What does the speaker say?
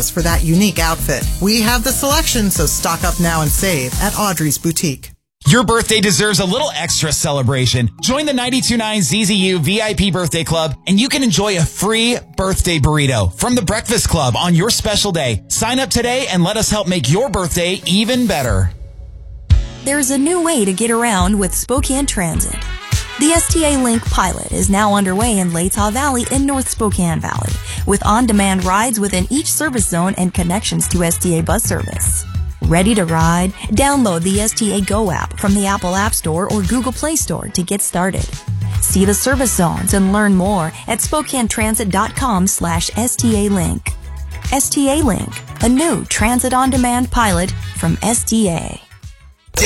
cause for that unique outfit. We have the selection, so stock up now and save at Audrey's Boutique. Your birthday deserves a little extra celebration. Join the 92.9 ZZU VIP Birthday Club, and you can enjoy a free birthday burrito from the Breakfast Club on your special day. Sign up today and let us help make your birthday even better. There's a new way to get around with Spokane Transit. The STA Link pilot is now underway in Latah Valley in North Spokane Valley, with on-demand rides within each service zone and connections to STA bus service. Ready to ride? Download the STA Go app from the Apple App Store or Google Play Store to get started. See the service zones and learn more at SpokaneTransit.com/STA Link. STA Link, a new transit on-demand pilot from STA.